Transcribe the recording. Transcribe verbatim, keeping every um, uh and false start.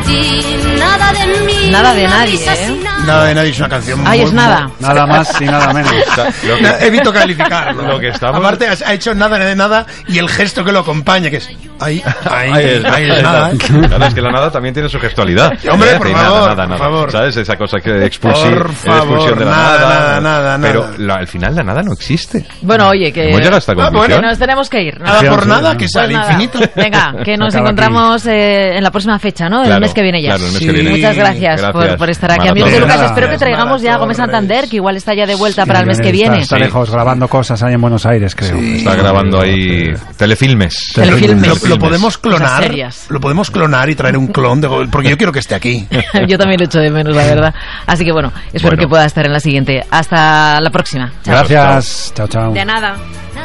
ti, nada de mí. Nada de nadie, ¿eh? Nada de nadie es una canción muy... Ay, es nada. muy... Nada más y nada menos. Lo que... Evito calificarlo. Lo que estamos... Aparte, ha hecho nada de nada y el gesto que lo acompaña, que es... Ahí, ahí, ahí es, ahí es nada. ¿eh? Claro, es que la nada también tiene su gestualidad. Hombre, ¿eh? por De favor, nada, nada, por nada. favor. ¿Sabes? Esa cosa que de expulsión, Por favor, expulsión de la nada, nada. nada, nada, Pero nada. la, al final la nada no existe. Bueno, oye, que... ¿Hemos llegado a esta Ah, conclusión? bueno. Que nos tenemos que ir. Nada por nada, que Pues sale nada. infinito. Venga, que nos Acaba encontramos eh, en la próxima fecha, ¿no? El Claro, mes que viene ya. Claro, el mes Sí. que viene. Muchas gracias, Gracias. Por, por estar aquí. Maratón. Amigos de Lucas, Nada. espero que traigamos ya a Gómez Maratón, Santander, Reyes. que igual está ya de vuelta para el mes que Está- viene. Está Sí. lejos grabando cosas ahí en Buenos Aires, creo. Sí. Está grabando ahí telefilmes. Telefilmes. Lo, lo podemos Cosas clonar. serias. Lo podemos clonar y traer un clon de Go- porque yo quiero que esté aquí. Yo también lo echo de menos, la verdad. Así que bueno, espero Bueno. que pueda estar en la siguiente. Hasta la próxima. Chao. Gracias. Chao, chao. De nada.